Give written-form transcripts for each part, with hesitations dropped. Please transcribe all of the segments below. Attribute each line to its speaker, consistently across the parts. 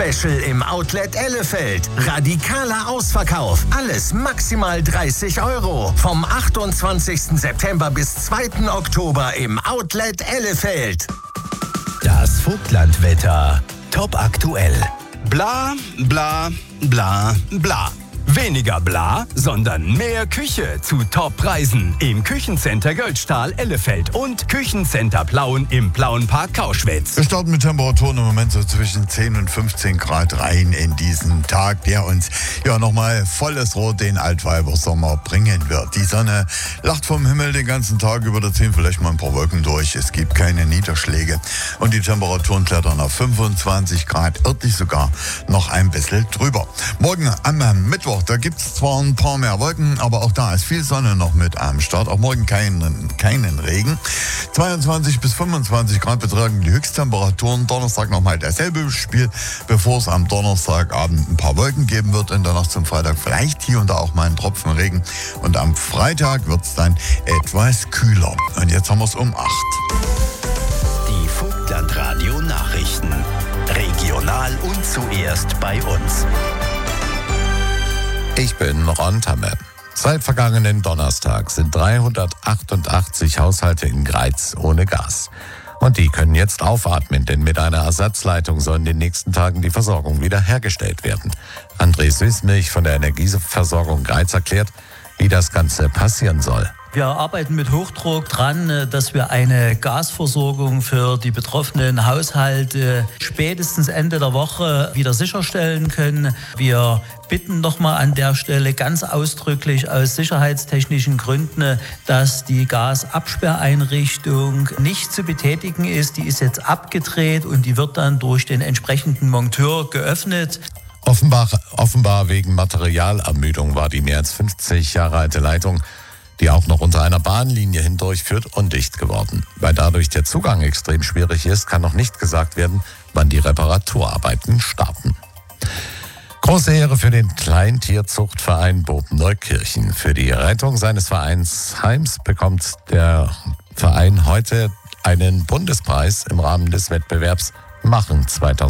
Speaker 1: Special im Outlet Ellefeld. Radikaler Ausverkauf. Alles maximal 30 €. Vom 28. September bis 2. Oktober im Outlet Ellefeld.
Speaker 2: Das Vogtlandwetter. Top aktuell. Bla, bla, bla, bla. Weniger bla, sondern mehr Küche zu Top-Preisen im Küchencenter Göldstahl Ellefeld und Küchencenter Plauen im Plauenpark Kauschwitz.
Speaker 3: Wir starten mit Temperaturen im Moment so zwischen 10 und 15 Grad rein in diesen Tag, der uns ja nochmal volles Rot den Altweibersommer bringen wird. Die Sonne lacht vom Himmel den ganzen Tag über, da ziehen vielleicht mal ein paar Wolken durch. Es gibt keine Niederschläge und die Temperaturen klettern auf 25 Grad, örtlich sogar noch ein bisschen drüber. Morgen am Mittwoch, da gibt es zwar ein paar mehr Wolken, aber auch da ist viel Sonne noch mit am Start. Auch morgen keinen Regen. 22 bis 25 Grad betragen die Höchsttemperaturen. Donnerstag nochmal derselbe Spiel, bevor es am Donnerstagabend ein paar Wolken geben wird. In der Nacht zum Freitag vielleicht hier und da auch mal ein Tropfen Regen. Und am Freitag wird es dann etwas kühler. Und jetzt haben wir es um 8.
Speaker 2: Die Vogtlandradio Nachrichten. Regional und zuerst bei uns.
Speaker 4: Ich bin Ron Tamme. Seit vergangenen Donnerstag sind 388 Haushalte in Greiz ohne Gas. Und die können jetzt aufatmen, denn mit einer Ersatzleitung soll in den nächsten Tagen die Versorgung wiederhergestellt werden. André Süßmilch von der Energieversorgung Greiz erklärt, wie das Ganze passieren soll.
Speaker 5: Wir arbeiten mit Hochdruck dran, dass wir eine Gasversorgung für die betroffenen Haushalte spätestens Ende der Woche wieder sicherstellen können. Wir bitten nochmal an der Stelle ganz ausdrücklich aus sicherheitstechnischen Gründen, dass die Gasabsperreinrichtung nicht zu betätigen ist. Die ist jetzt abgedreht und die wird dann durch den entsprechenden Monteur geöffnet.
Speaker 4: Offenbar wegen Materialermüdung war die mehr als 50 Jahre alte Leitung, die auch noch unter einer Bahnlinie hindurchführt, undicht geworden. Weil dadurch der Zugang extrem schwierig ist, kann noch nicht gesagt werden, wann die Reparaturarbeiten starten. Große Ehre für den Kleintierzuchtverein Boben-Neukirchen. Für die Rettung seines Vereinsheims bekommt der Verein heute einen Bundespreis im Rahmen des Wettbewerbs Machen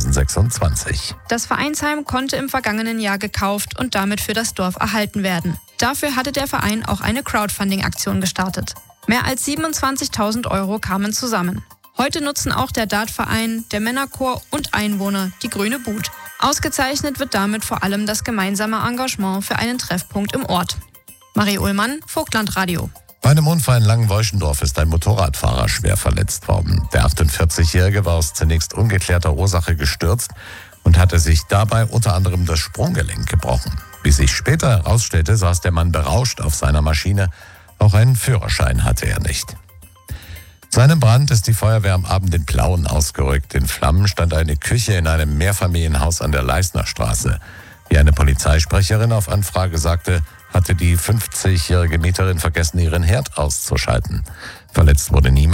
Speaker 4: 2026.
Speaker 6: Das Vereinsheim konnte im vergangenen Jahr gekauft und damit für das Dorf erhalten werden. Dafür hatte der Verein auch eine Crowdfunding-Aktion gestartet. Mehr als 27.000 € kamen zusammen. Heute nutzen auch der Dartverein, der Männerchor und Einwohner die grüne Boot. Ausgezeichnet wird damit vor allem das gemeinsame Engagement für einen Treffpunkt im Ort. Marie Ullmann, Vogtlandradio.
Speaker 4: Bei einem Unfall in Langenwolschendorf ist ein Motorradfahrer schwer verletzt worden. Der 48-Jährige war aus zunächst ungeklärter Ursache gestürzt und hatte sich dabei unter anderem das Sprunggelenk gebrochen. Wie sich später herausstellte, saß der Mann berauscht auf seiner Maschine. Auch einen Führerschein hatte er nicht. Zu einem Brand ist die Feuerwehr am Abend in Plauen ausgerückt. In Flammen stand eine Küche in einem Mehrfamilienhaus an der Leisner Straße. Wie eine Polizeisprecherin auf Anfrage sagte, hatte die 50-jährige Mieterin vergessen, ihren Herd auszuschalten. Verletzt wurde niemand.